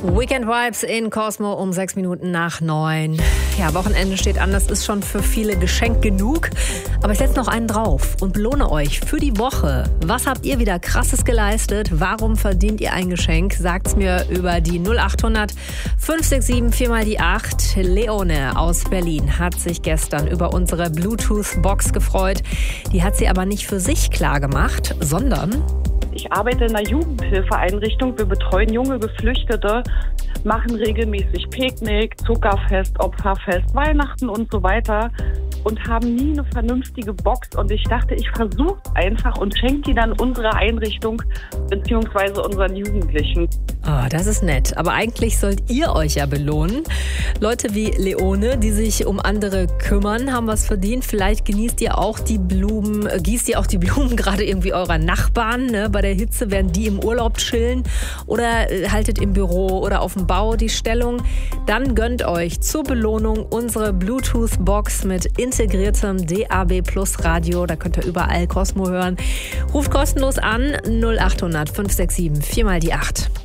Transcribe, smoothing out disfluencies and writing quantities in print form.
Weekend Vibes in Cosmo um 6 Minuten nach 9. Ja, Wochenende steht an, das ist schon für viele Geschenk genug. Aber ich setze noch einen drauf und belohne euch für die Woche. Was habt ihr wieder Krasses geleistet? Warum verdient ihr ein Geschenk? Sagt's mir über die 0800 567 4 mal die 8. Leone aus Berlin hat sich gestern über unsere Bluetooth-Box gefreut. Die hat sie aber nicht für sich klar gemacht, sondern... Ich arbeite in einer Jugendhilfeeinrichtung. Wir betreuen junge Geflüchtete, machen regelmäßig Picknick, Zuckerfest, Opferfest, Weihnachten und so weiter und haben nie eine vernünftige Box. Und ich dachte, ich versuche einfach und schenke die dann unserer Einrichtung bzw. unseren Jugendlichen. Oh, das ist nett. Aber eigentlich sollt ihr euch ja belohnen. Leute wie Leone, die sich um andere kümmern, haben was verdient. Vielleicht gießt ihr auch die Blumen gerade irgendwie eurer Nachbarn. Ne? Bei der Hitze werden die im Urlaub chillen oder haltet im Büro oder auf dem Bau die Stellung. Dann gönnt euch zur Belohnung unsere Bluetooth-Box mit integriertem DAB+ Radio. Da könnt ihr überall Cosmo hören. Ruft kostenlos an 0800 567 4 mal die 8.